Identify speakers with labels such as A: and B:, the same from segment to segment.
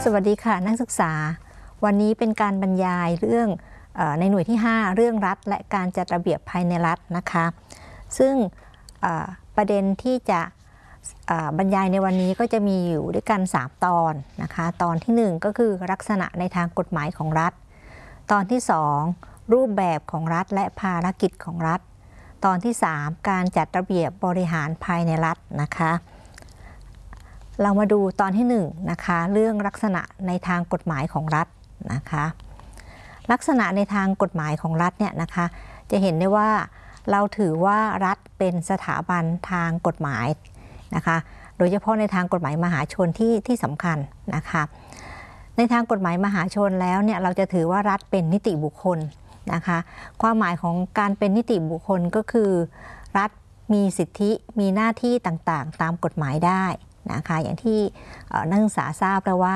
A: สวัสดีค่ะนักศึกษาวันนี้เป็นการบรรยายเรื่องในหน่วยที่ 5 เรื่องรัฐและการจัดระเบียบภายในรัฐนะคะซึ่งประเด็นที่จะบรรยายในวันนี้ก็จะมีอยู่ด้วยกัน3ตอนนะคะตอนที่ 1ก็คือลักษณะในทางกฎหมายของรัฐตอนที่2รูปแบบของรัฐและภารกิจของรัฐตอนที่3การจัดระเบียบบริหารภายในรัฐนะคะเรามาดูตอนที่1นะคะเรื่องลักษณะในทางกฎหมายของรัฐนะคะลักษณะในทางกฎหมายของรัฐเนี่ยนะคะจะเห็นได้ว่าเราถือว่ารัฐเป็นสถาบันทางกฎหมายนะคะโดยเฉพาะในทางกฎหมายมหาชนที่สำคัญนะคะในทางกฎหมายมหาชนแล้วเนี่ยเราจะถือว่ารัฐเป็นนิติบุคคลนะคะความหมายของการเป็นนิติบุคคลก็คือรัฐมีสิทธิมีหน้าที่ต่างๆตามกฎหมายได้นะคะอย่างที่นักศึกษาทราบแล้วว่า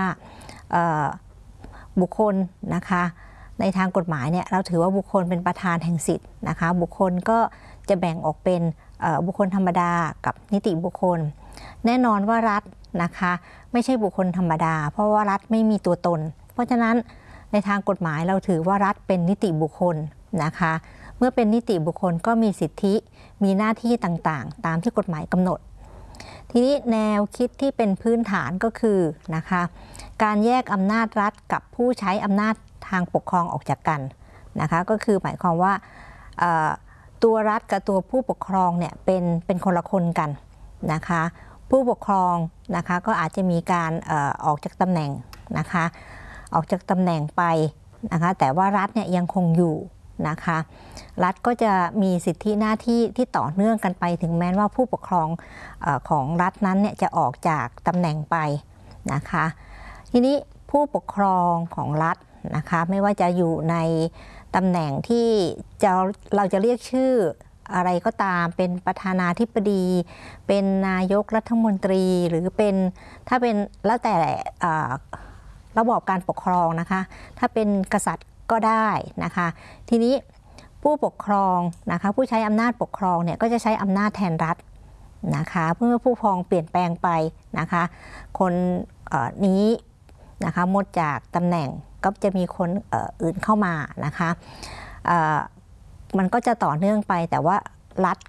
A: บุคคลนะคะในทางกฎหมายเนี่ยเราถือว่าบุคคลเป็นประธานแห่งสิทธิ์นะคะบุคคลก็จะแบ่งออกเป็นบุคคลธรรมดากับนิติบุคคลแน่นอนว่ารัฐนะคะไม่ใช่บุคคลธรรมดาเพราะว่ารัฐไม่มีตัวตนเพราะฉะนั้นในทางกฎหมายเราถือว่ารัฐเป็นนิติบุคคลนะคะเมื่อเป็นนิติบุคคลก็มีสิทธิมีหน้าที่ต่างๆตามที่กฎหมายกำหนดทีนี้แนวคิดที่เป็นพื้นฐานก็คือนะคะการแยกอำนาจรัฐกับผู้ใช้อำนาจทางปกครองออกจากกันนะคะก็คือหมายความว่าตัวรัฐกับตัวผู้ปกครองเนี่ยเป็นคนละคนกันนะคะผู้ปกครองนะคะก็อาจจะมีการออกจากตำแหน่งนะคะออกจากตำแหน่งไปนะคะแต่ว่ารัฐเนี่ยยังคงอยู่นะคะรัฐก็จะมีสิทธิหน้าที่ที่ต่อเนื่องกันไปถึงแม้ว่าผู้ปกครองของรัฐนั้นเนี่ยจะออกจากตำแหน่งไปนะคะทีนี้ผู้ปกครองของรัฐนะคะไม่ว่าจะอยู่ในตำแหน่งที่เราจะเรียกชื่ออะไรก็ตามเป็นประธานาธิบดีเป็นนายกรัฐมนตรีหรือเป็นถ้าเป็นแล้วแต่ระบอบการปกครองนะคะถ้าเป็นกษัตริย์ก็ได้นะคะทีนี้ผู้ปกครองนะคะผู้ใช้อำนาจปกครองเนี่ยก็จะใช้อำนาจแทนรัฐนะคะเมื่อผู้ปกครองเปลี่ยนแปลงไปนะคะคนนี้นะคะหมดจากตำแหน่งก็จะมีคนอื่นเข้ามานะคะมันก็จะต่อเนื่องไปแต่ว่ารัฐ